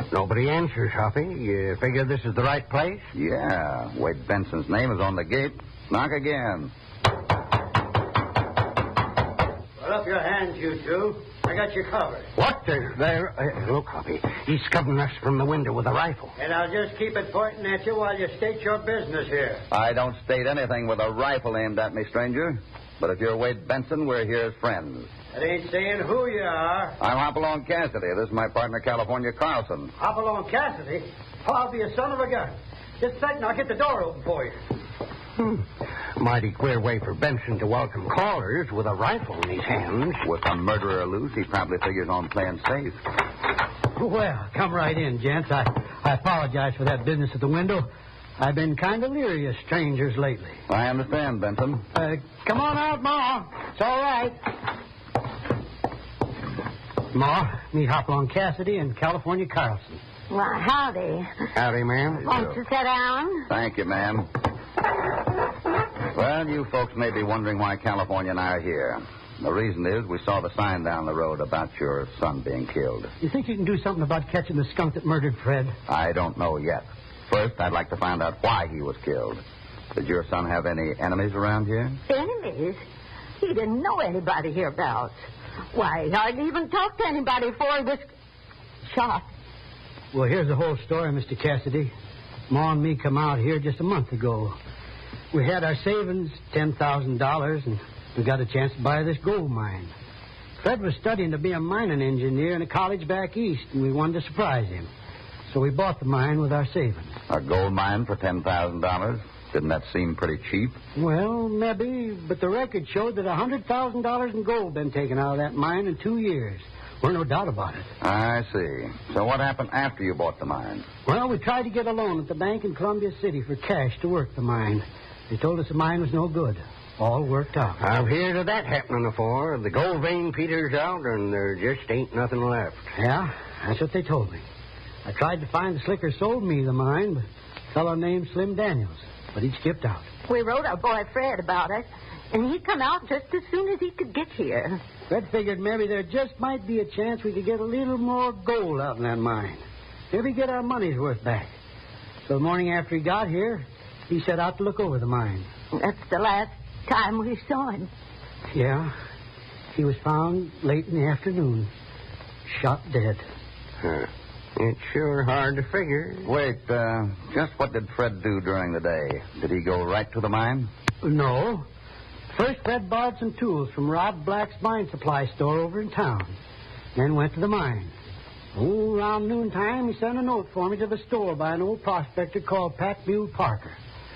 Nobody answers, Hoppy. You figure this is the right place? Yeah. Wade Benson's name is on the gate. Knock again. Put up your hands, you two. I got you covered. What there? Look, Hoppy. He's scuffing us from the window with a rifle. And I'll just keep it pointing at you while you state your business here. I don't state anything with a rifle aimed at me, stranger. But if you're Wade Benson, we're here as friends. It ain't saying who you are. I'm Hopalong Cassidy. This is my partner, California Carlson. Hopalong Cassidy? Oh, I'll be a son of a gun. Just a second, I'll get the door open for you. Mighty queer way for Benson to welcome callers with a rifle in his hands. With a murderer loose, he probably figures on playing safe. Well, come right in, gents. I apologize for that business at the window. I've been kind of leery of strangers lately. I understand, Benson. Come on out, Ma. It's all right. Ma, meet Hopalong Cassidy and California Carlson. Why, howdy. Howdy, ma'am. Won't you sit down? Thank you, ma'am. Well, you folks may be wondering why California and I are here. The reason is we saw the sign down the road about your son being killed. You think you can do something about catching the skunk that murdered Fred? I don't know yet. First, I'd like to find out why he was killed. Did your son have any enemies around here? Enemies? He didn't know anybody hereabouts. Why, he hardly even talked to anybody before he was shot. Well, here's the whole story, Mr. Cassidy. Ma and me come out here just a month ago. We had our savings, $10,000, and we got a chance to buy this gold mine. Fred was studying to be a mining engineer in a college back east, and we wanted to surprise him. So we bought the mine with our savings. A gold mine for $10,000? Didn't that seem pretty cheap? Well, maybe, but the record showed that $100,000 in gold been taken out of that mine in 2 years. Well, no doubt about it. I see. So what happened after you bought the mine? Well, we tried to get a loan at the bank in Columbia City for cash to work the mine. They told us the mine was no good. All worked out. I've heard of that happening before. The gold vein peters out, and there just ain't nothing left. Yeah, that's what they told me. I tried to find the slicker sold me the mine, but a fellow named Slim Daniels, but he skipped out. We wrote our boy Fred about it, and he come out just as soon as he could get here. Fred figured maybe there just might be a chance we could get a little more gold out in that mine. Maybe get our money's worth back. So the morning after he got here, he set out to look over the mine. That's the last time we saw him. Yeah. He was found late in the afternoon, shot dead. Huh. It's sure hard to figure. Wait, just what did Fred do during the day? Did he go right to the mine? No. First, Fred borrowed some tools from Rod Black's mine supply store over in town. Then went to the mine. Around noontime, he sent a note for me to the store by an old prospector called Pat Mule Parker.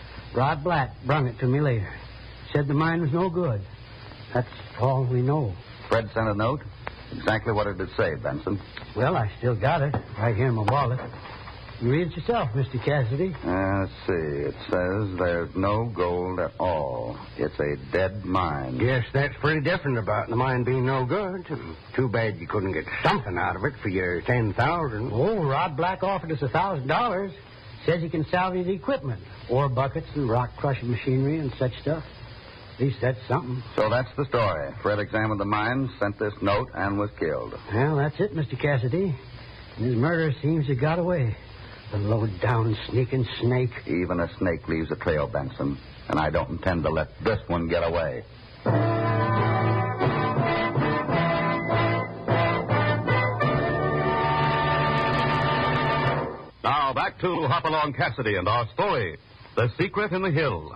Rod Black brung it to me later. Said the mine was no good. That's all we know. Fred sent a note? Exactly what did it say, Benson? Well, I still got it right here in my wallet. You read it yourself, Mr. Cassidy. Let's see. It says there's no gold at all. It's a dead mine. Guess that's pretty different about the mine being no good. Too bad you couldn't get something out of it for your $10,000. Oh, Rod Black offered us $1,000. Says he can salvage the equipment. Ore buckets and rock crushing machinery and such stuff. At least that's something. So that's the story. Fred examined the mine, sent this note, and was killed. Well, that's it, Mr. Cassidy. And his murderer seems to have got away. The low-down, sneaking snake. Even a snake leaves a trail, Benson. And I don't intend to let this one get away. Now back to Hopalong Cassidy and our story, The Secret in the Hill.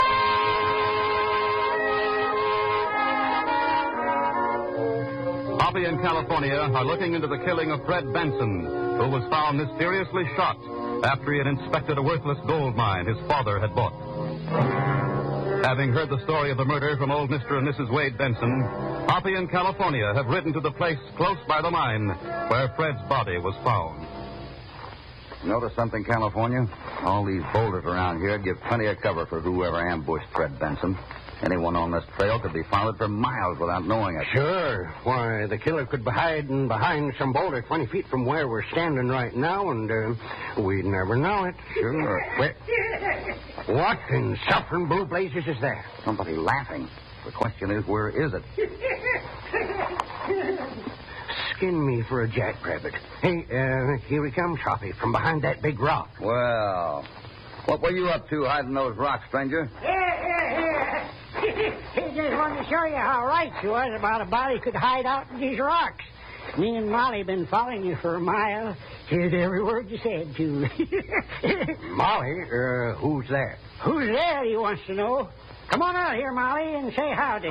Hoppy in California are looking into the killing of Fred Benson, who was found mysteriously shot after he had inspected a worthless gold mine his father had bought. Having heard the story of the murder from old Mr. and Mrs. Wade Benson, Hoppy in California have ridden to the place close by the mine where Fred's body was found. Notice something, California? All these boulders around here give plenty of cover for whoever ambushed Fred Benson. Anyone on this trail could be followed for miles without knowing it. Sure. Why, the killer could be hiding behind some boulder 20 feet from where we're standing right now, and we'd never know it. Sure. Wait. What in suffering blue blazes is that? Somebody laughing. The question is, where is it? skin me for a jackrabbit. Hey, here he comes, Hoppy, from behind that big rock. Well, what were you up to hiding those rocks, stranger? Here. He just wanted to show you how right you was about a body could hide out in these rocks. Me and Molly been following you for a mile. Heard every word you said, too. Molly? Who's that? Who's there, he wants to know. Come on out here, Molly, and say howdy.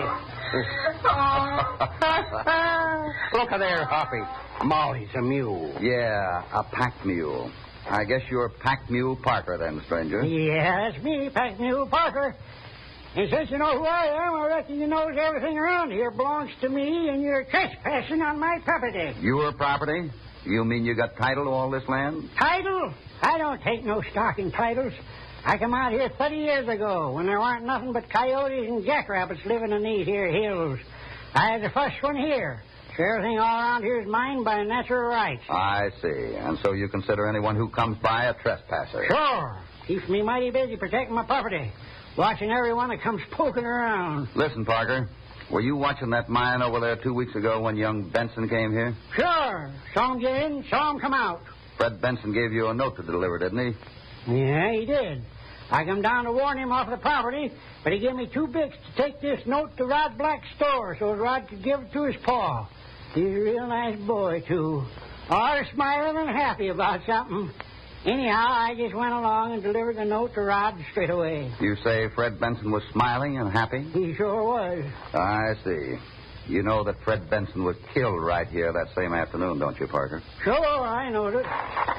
Look there, Hoppy. Molly's a mule. Yeah, a pack mule. I guess you're Pack Mule Parker then, stranger. Yeah, that's me, Pack Mule Parker. And since you know who I am, I reckon you knows everything around here belongs to me, and you're trespassing on my property. Your property? You mean you got title to all this land? Title? I don't take no stock in titles. I come out here 30 years ago when there weren't nothing but coyotes and jackrabbits living in these here hills. I was the first one here. So everything all around here is mine by natural rights. I see. And so you consider anyone who comes by a trespasser? Sure. Keeps me mighty busy protecting my property. Watching everyone that comes poking around. Listen, Parker. Were you watching that mine over there 2 weeks ago when young Benson came here? Sure. Saw him get in, saw him come out. Fred Benson gave you a note to deliver, didn't he? Yeah, he did. I come down to warn him off the property, but he gave me 2 bits to take this note to Rod Black's store so Rod could give it to his pa. He's a real nice boy, too. All smiling and happy about something. Anyhow, I just went along and delivered the note to Rod straight away. You say Fred Benson was smiling and happy? He sure was. I see. You know that Fred Benson was killed right here that same afternoon, don't you, Parker? Sure, I knowed it.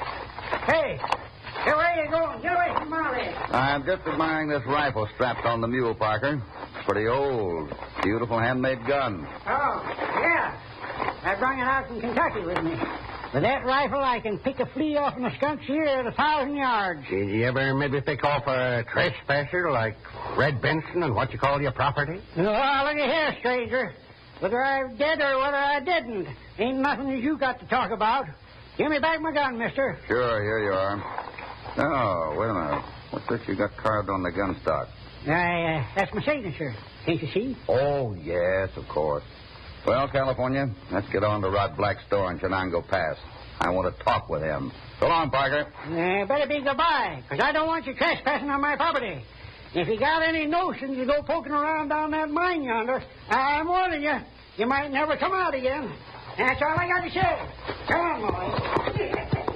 Hey, where you going? Get away from Molly. I'm just admiring this rifle strapped on the mule, Parker. It's pretty old. Beautiful handmade gun. Oh, yeah. I brought it out from Kentucky with me. With that rifle, I can pick a flea off in a skunk's ear at 1,000 yards. Did you ever maybe pick off a trespasser like Fred Benson and what you call your property? Oh, look at here, stranger. Whether I did or whether I didn't, ain't nothing that you got to talk about. Give me back my gun, mister. Sure, here you are. Oh, wait a minute. What's this you got carved on the gun stock? That's my signature. Can't you see? Oh, yes, of course. Well, California, let's get on to Rod Black's store in Chenango Pass. I want to talk with him. So long, Parker. Better be goodbye, because I don't want you trespassing on my property. If you got any notions to go poking around down that mine yonder, I'm warning you, you might never come out again. That's all I got to say. Come on, boy.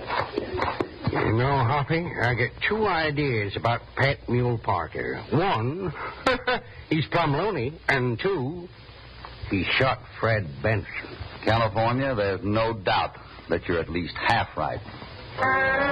You know, Hoppy, I get 2 ideas about Pat Mule Parker. 1, he's plumb loony, and 2, he shot Fred Benson. California, there's no doubt that you're at least half right.